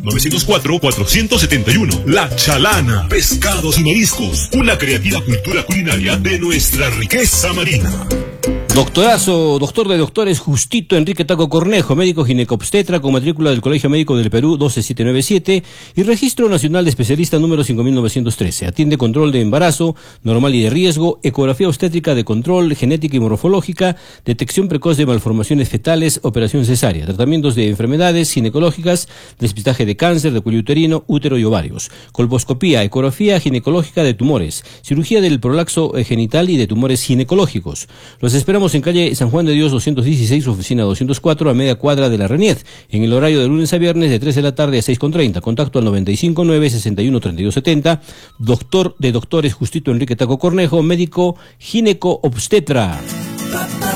904-471. La Chalana, pescados y mariscos, una creativa cultura culinaria de nuestra riqueza marina. Doctor de doctores Justito Enrique Taco Cornejo, médico ginecobstetra con matrícula del Colegio Médico del Perú 12797 y registro nacional de especialista número 5913. Atiende control de embarazo, normal y de riesgo, ecografía obstétrica de control, genética y morfológica, detección precoz de malformaciones fetales, operación cesárea, tratamientos de enfermedades ginecológicas, despistaje de cáncer de cuello uterino, útero y ovarios, colposcopía, ecografía ginecológica de tumores, cirugía del prolapso genital y de tumores ginecológicos. Los esperamos en calle San Juan de Dios 216, oficina 204, a media cuadra de la RENIED, en el horario de lunes a viernes de 3 de la tarde a 6:30. Contacto al 959-613270. Doctor de doctores Justito Enrique Taco Cornejo, médico gineco obstetra.